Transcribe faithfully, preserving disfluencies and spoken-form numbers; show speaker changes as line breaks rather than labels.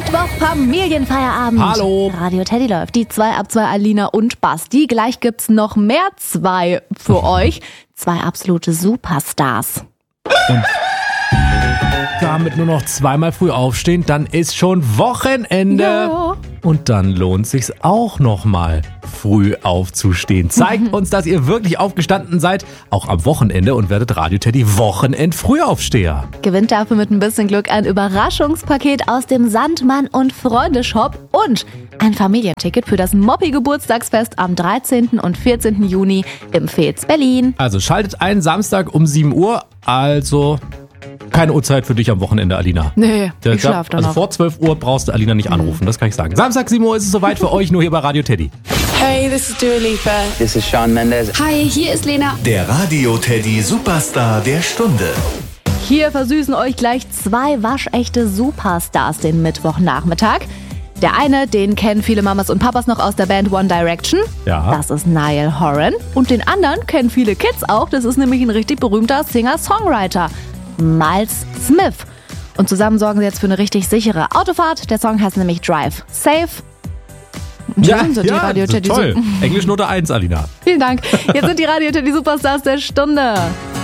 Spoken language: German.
Mittwoch Familienfeierabend.
Hallo.
Radio Teddy läuft. Die zwei ab zwei Alina und Basti. Gleich gibt's noch mehr zwei für euch. Zwei absolute Superstars.
Und damit nur noch zweimal früh aufstehen, dann ist schon Wochenende.
Ja.
Und dann lohnt sich's auch nochmal, früh aufzustehen. Zeigt uns, dass ihr wirklich aufgestanden seid, auch am Wochenende, und werdet Radio Teddy Wochenend-Frühaufsteher.
Gewinnt dafür mit ein bisschen Glück ein Überraschungspaket aus dem Sandmann und Freunde Shop und ein Familienticket für das Moppi-Geburtstagsfest am dreizehnten und vierzehnten Juni im Fez Berlin.
Also schaltet ein, Samstag um sieben Uhr, also keine Uhrzeit für dich am Wochenende, Alina.
Nee,
Der,
ich schlaf dann
Also
noch.
vor zwölf Uhr brauchst du Alina nicht anrufen, das kann ich sagen. Samstag sieben Uhr ist es soweit für euch, nur hier bei Radio Teddy.
Hey, this is Dua Lipa.
This is Shawn Mendes.
Hi, hier ist Lena.
Der Radio Teddy Superstar der Stunde.
Hier versüßen euch gleich zwei waschechte Superstars den Mittwochnachmittag. Der eine, den kennen viele Mamas und Papas noch aus der Band One Direction.
Ja.
Das ist Niall Horan. Und den anderen kennen viele Kids auch. Das ist nämlich ein richtig berühmter Singer-Songwriter. Miles Smith. Und zusammen sorgen sie jetzt für eine richtig sichere Autofahrt. Der Song heißt nämlich Drive Safe. Und hier sind die Radio
das ist
Teddy
toll.
Su-
Englisch Note eins, Alina.
Vielen Dank. Jetzt sind die Radio Teddy Superstars der Stunde.